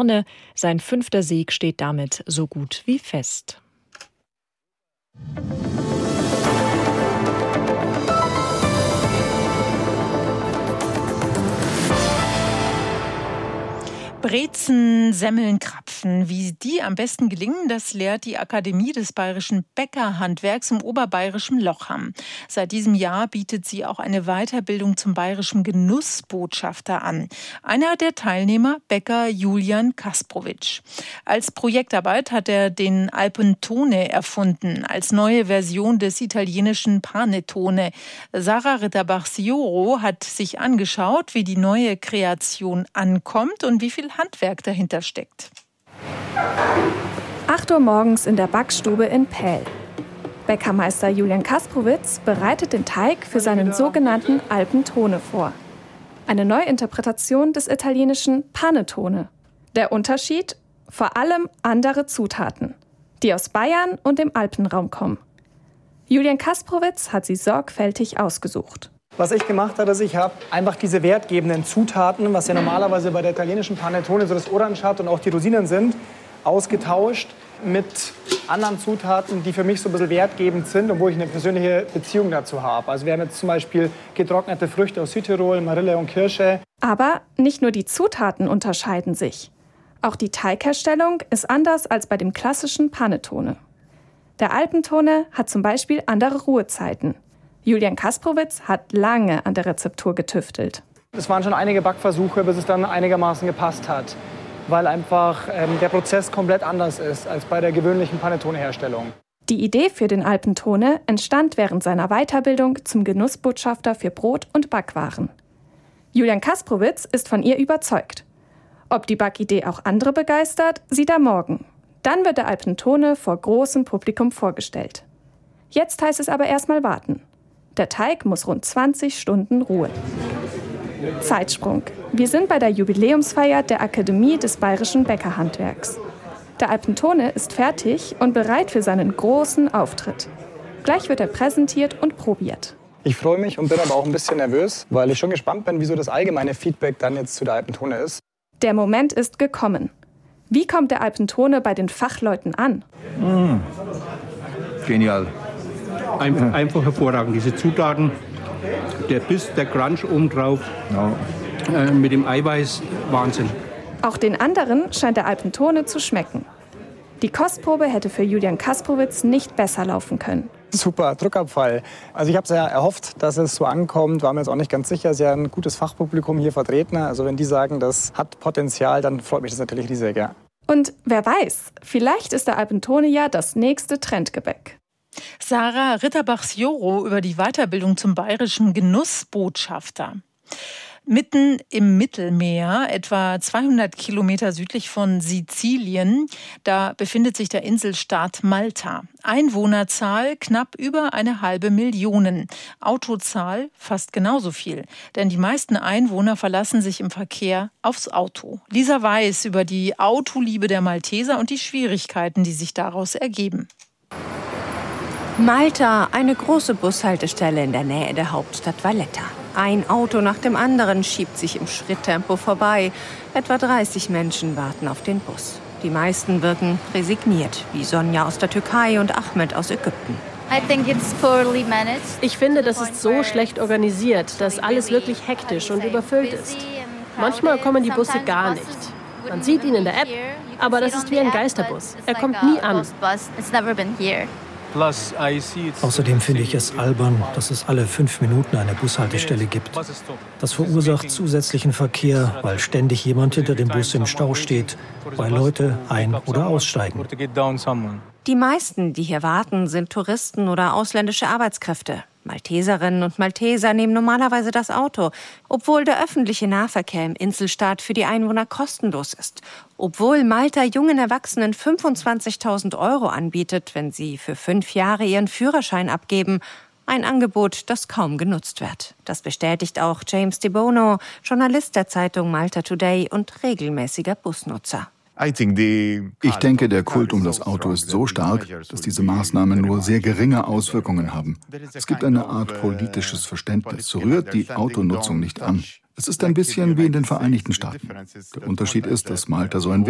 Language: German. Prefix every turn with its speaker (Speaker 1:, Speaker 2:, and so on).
Speaker 1: vorne. Sein 5. Sieg steht damit so gut wie fest.
Speaker 2: Brezen, Semmeln, Krapfen. Wie die am besten gelingen, das lehrt die Akademie des Bayerischen Bäckerhandwerks im oberbayerischen Lochham. Seit diesem Jahr bietet sie auch eine Weiterbildung zum bayerischen Genussbotschafter an. Einer der Teilnehmer, Bäcker Julian Kasprowitsch. Als Projektarbeit hat er den Alpentone erfunden, als neue Version des italienischen Panettone. Sarah Ritterbach-Sioro hat sich angeschaut, wie die neue Kreation ankommt und wie viel Handwerk dahinter steckt.
Speaker 3: 8 Uhr morgens in der Backstube in Pähl. Bäckermeister Julian Kasprowitsch bereitet den Teig für seinen sogenannten Alpentone vor. Eine Neuinterpretation des italienischen Panettone. Der Unterschied? Vor allem andere Zutaten, die aus Bayern und dem Alpenraum kommen. Julian Kasprowitsch hat sie sorgfältig ausgesucht.
Speaker 4: Was ich gemacht habe, ist, ich habe einfach diese wertgebenden Zutaten, was ja normalerweise bei der italienischen Panettone so das Orange hat und auch die Rosinen sind, ausgetauscht mit anderen Zutaten, die für mich so ein bisschen wertgebend sind und wo ich eine persönliche Beziehung dazu habe. Also wir haben jetzt zum Beispiel getrocknete Früchte aus Südtirol, Marille und Kirsche.
Speaker 3: Aber nicht nur die Zutaten unterscheiden sich. Auch die Teigherstellung ist anders als bei dem klassischen Panettone. Der Alpentone hat zum Beispiel andere Ruhezeiten. Julian Kasprowitsch hat lange an der Rezeptur getüftelt.
Speaker 4: Es waren schon einige Backversuche, bis es dann einigermaßen gepasst hat, weil einfach der Prozess komplett anders ist als bei der gewöhnlichen Panettone-Herstellung.
Speaker 3: Die Idee für den Alpentone entstand während seiner Weiterbildung zum Genussbotschafter für Brot- und Backwaren. Julian Kasprowitsch ist von ihr überzeugt. Ob die Backidee auch andere begeistert, sieht er morgen. Dann wird der Alpentone vor großem Publikum vorgestellt. Jetzt heißt es aber erstmal warten. Der Teig muss rund 20 Stunden ruhen. Zeitsprung. Wir sind bei der Jubiläumsfeier der Akademie des Bayerischen Bäckerhandwerks. Der Alpentone ist fertig und bereit für seinen großen Auftritt. Gleich wird er präsentiert und probiert.
Speaker 4: Ich freue mich und bin aber auch ein bisschen nervös, weil ich schon gespannt bin, wieso das allgemeine Feedback dann jetzt zu der Alpentone ist.
Speaker 3: Der Moment ist gekommen. Wie kommt der Alpentone bei den Fachleuten an?
Speaker 5: Genial. Einfach hervorragend. Diese Zutaten, der Biss, der Crunch obendrauf, mit dem Eiweiß, Wahnsinn.
Speaker 3: Auch den anderen scheint der Alpentone zu schmecken. Die Kostprobe hätte für Julian Kasprowitsch nicht besser laufen können.
Speaker 4: Super, Druckabfall. Also ich habe es ja erhofft, dass es so ankommt, war mir jetzt auch nicht ganz sicher. Es ist ja ein gutes Fachpublikum hier vertreten. Also wenn die sagen, das hat Potenzial, dann freut mich das natürlich riesig, ja.
Speaker 3: Und wer weiß, vielleicht ist der Alpentone ja das nächste Trendgebäck.
Speaker 2: Sarah Ritterbach-Sioro über die Weiterbildung zum bayerischen Genussbotschafter. Mitten im Mittelmeer, etwa 200 Kilometer südlich von Sizilien, da befindet sich der Inselstaat Malta. Einwohnerzahl knapp über 500.000. Autozahl fast genauso viel. Denn die meisten Einwohner verlassen sich im Verkehr aufs Auto. Lisa Weiß über die Autoliebe der Malteser und die Schwierigkeiten, die sich daraus ergeben.
Speaker 6: Malta, eine große Bushaltestelle in der Nähe der Hauptstadt Valletta. Ein Auto nach dem anderen schiebt sich im Schritttempo vorbei. Etwa 30 Menschen warten auf den Bus. Die meisten wirken resigniert, wie Sonja aus der Türkei und Ahmed aus Ägypten.
Speaker 7: Ich finde, das ist so schlecht organisiert, dass alles wirklich hektisch und überfüllt ist. Manchmal kommen die Busse gar nicht. Man sieht ihn in der App, aber das ist wie ein Geisterbus. Er kommt nie an.
Speaker 8: Außerdem finde ich es albern, dass es alle 5 Minuten eine Bushaltestelle gibt. Das verursacht zusätzlichen Verkehr, weil ständig jemand hinter dem Bus im Stau steht, weil Leute ein- oder aussteigen.
Speaker 6: Die meisten, die hier warten, sind Touristen oder ausländische Arbeitskräfte. Malteserinnen und Malteser nehmen normalerweise das Auto, obwohl der öffentliche Nahverkehr im Inselstaat für die Einwohner kostenlos ist. Obwohl Malta jungen Erwachsenen 25.000 € anbietet, wenn sie für 5 Jahre ihren Führerschein abgeben. Ein Angebot, das kaum genutzt wird. Das bestätigt auch James De Bono, Journalist der Zeitung Malta Today und regelmäßiger Busnutzer.
Speaker 9: Ich denke, der Kult um das Auto ist so stark, dass diese Maßnahmen nur sehr geringe Auswirkungen haben. Es gibt eine Art politisches Verständnis, rührt die Autonutzung nicht an. Es ist ein bisschen wie in den Vereinigten Staaten. Der Unterschied ist, dass Malta so ein